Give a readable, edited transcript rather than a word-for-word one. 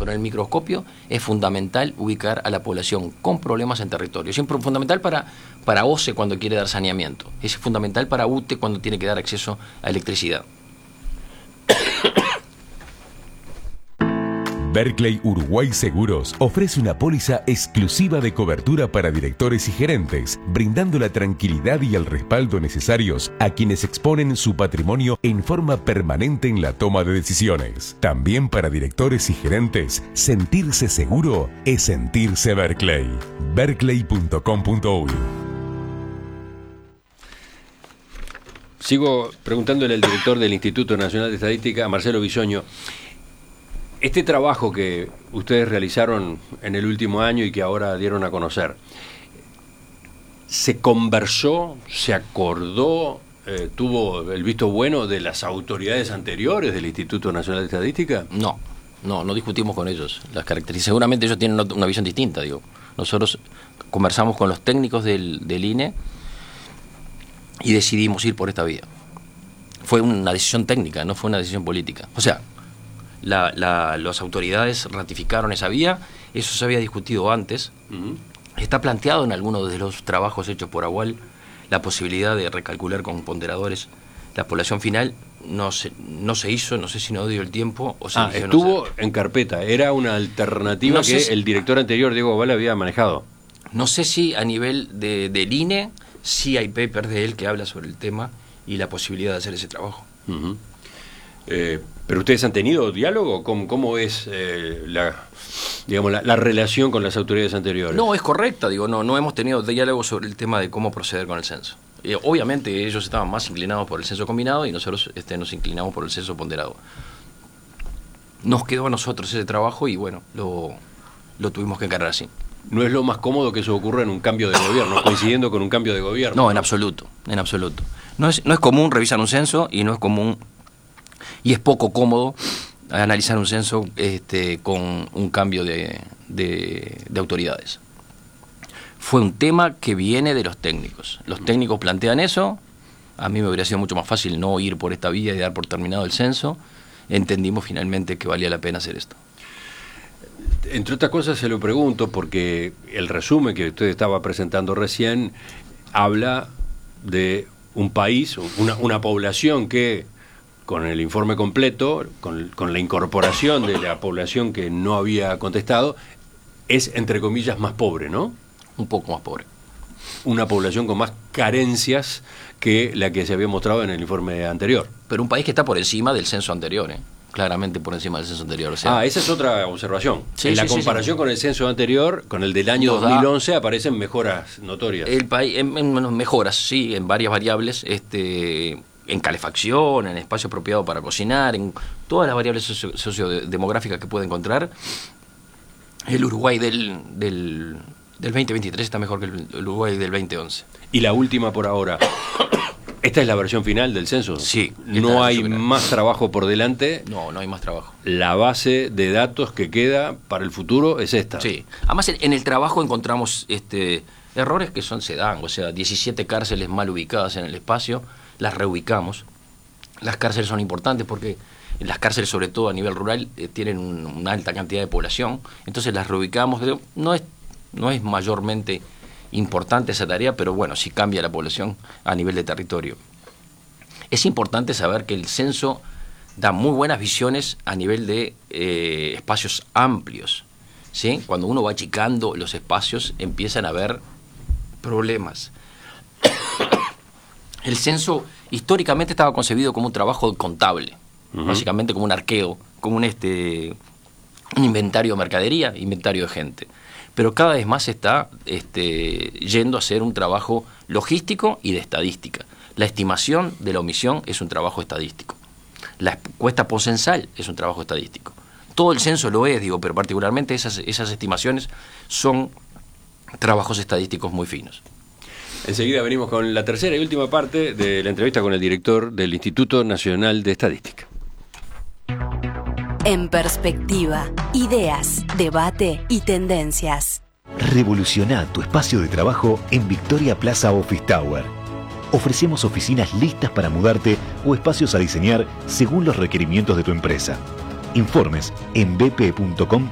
pero en el microscopio es fundamental ubicar a la población con problemas en territorio. Es fundamental para OCE cuando quiere dar saneamiento. Es fundamental para UTE cuando tiene que dar acceso a electricidad. Berkeley Uruguay Seguros ofrece una póliza exclusiva de cobertura para directores y gerentes, brindando la tranquilidad y el respaldo necesarios a quienes exponen su patrimonio en forma permanente en la toma de decisiones. También para directores y gerentes, sentirse seguro es sentirse Berkeley. Berkeley.com.uy. Sigo preguntándole al director del Instituto Nacional de Estadística, Marcelo Bisoño. Este trabajo que ustedes realizaron en el último año y que ahora dieron a conocer, ¿se conversó, se acordó, tuvo el visto bueno de las autoridades anteriores del Instituto Nacional de Estadística? No discutimos con ellos las características. Seguramente ellos tienen una visión distinta, digo. Nosotros conversamos con los técnicos del INE y decidimos ir por esta vía. Fue una decisión técnica, no fue una decisión política. O sea, las autoridades ratificaron esa vía, eso se había discutido antes. Está planteado en algunos de los trabajos hechos por AWAL la posibilidad de recalcular con ponderadores la población final. No se hizo, no sé si no dio el tiempo o se estuvo en carpeta, era una alternativa que el director anterior, Diego Agual, había manejado. No sé si a nivel del INE sí hay papers de él que habla sobre el tema y la posibilidad de hacer ese trabajo. ¿Pero ustedes han tenido diálogo? ¿Cómo es la relación con las autoridades anteriores? No, es correcta, digo, no hemos tenido diálogo sobre el tema de cómo proceder con el censo. Obviamente ellos estaban más inclinados por el censo combinado y nosotros nos inclinamos por el censo ponderado. Nos quedó a nosotros ese trabajo y bueno, lo tuvimos que encarar así. ¿No es lo más cómodo que eso ocurra en un cambio de gobierno, coincidiendo con un cambio de gobierno? No, en absoluto. No es común revisar un censo y no es común y es poco cómodo analizar un censo con un cambio de autoridades. Fue un tema que viene de los técnicos. Los técnicos plantean eso. A mí me hubiera sido mucho más fácil no ir por esta vía y dar por terminado el censo. Entendimos finalmente que valía la pena hacer esto. Entre otras cosas se lo pregunto porque el resumen que usted estaba presentando recién habla de un país, una población que, con el informe completo, con la incorporación de la población que no había contestado, es, entre comillas, más pobre, ¿no? Un poco más pobre. Una población con más carencias que la que se había mostrado en el informe anterior. Pero un país que está por encima del censo anterior, claramente por encima del censo anterior. O sea, esa es otra observación. Sí, en la comparación con el censo anterior, con el del año 2011, aparecen mejoras notorias. El país, en mejoras, sí, en varias variables, en calefacción, en espacio apropiado para cocinar, en todas las variables sociodemográficas que puede encontrar. El Uruguay del 2023 está mejor que el Uruguay del 2011. Y la última por ahora. ¿Esta es la versión final del censo? Sí. ¿No hay más trabajo por delante? No hay más trabajo. La base de datos que queda para el futuro es esta. Sí. Además, en el trabajo encontramos errores que se dan. O sea, 17 cárceles mal ubicadas en el espacio, las reubicamos. Las cárceles son importantes porque las cárceles, sobre todo a nivel rural, tienen una alta cantidad de población. Entonces las reubicamos. No es mayormente importante esa tarea, pero bueno, sí cambia la población a nivel de territorio. Es importante saber que el censo da muy buenas visiones a nivel de espacios amplios, ¿sí? Cuando uno va achicando los espacios empiezan a haber problemas. El censo históricamente estaba concebido como un trabajo contable, básicamente como un arqueo, como un inventario de mercadería, inventario de gente. Pero cada vez más se está yendo a hacer un trabajo logístico y de estadística. La estimación de la omisión es un trabajo estadístico. La encuesta postcensal es un trabajo estadístico. Todo el censo lo es, pero particularmente esas estimaciones son trabajos estadísticos muy finos. Enseguida venimos con la tercera y última parte de la entrevista con el director del Instituto Nacional de Estadística. En perspectiva, ideas, debate y tendencias. Revoluciona tu espacio de trabajo en Victoria Plaza Office Tower. Ofrecemos oficinas listas para mudarte o espacios a diseñar según los requerimientos de tu empresa. Informes en bp.com.ar.